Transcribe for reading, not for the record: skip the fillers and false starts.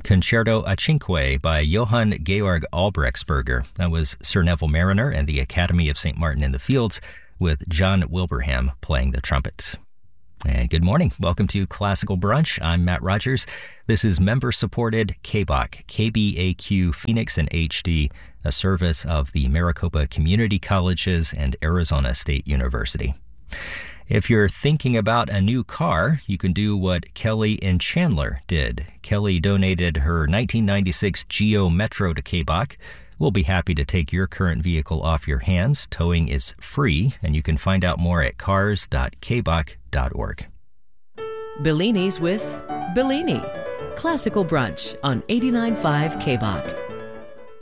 Concerto a Cinque by Johann Georg Albrechtsberger. That was Sir Neville Mariner and the Academy of St. Martin in the Fields, with John Wilbraham playing the trumpet. And good morning. Welcome to Classical Brunch. I'm Matt Rogers. This is member-supported KBAQ, KBAQ Phoenix and HD, a service of the Maricopa Community Colleges and Arizona State University. If you're thinking about a new car, you can do what Kelly in Chandler did. Kelly donated her 1996 Geo Metro to KBAQ. We'll be happy to take your current vehicle off your hands. Towing is free, and you can find out more at cars.kbaq.org. Bellini's with Bellini. Classical Brunch on 89.5 KBAQ.